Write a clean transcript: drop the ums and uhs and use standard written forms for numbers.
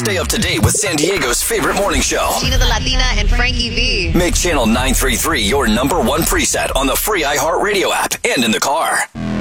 Stay up to date with San Diego's favorite morning show. Gina the Latina and Frankie V. Make Channel 933 your #1 preset on the free iHeartRadio app and in the car.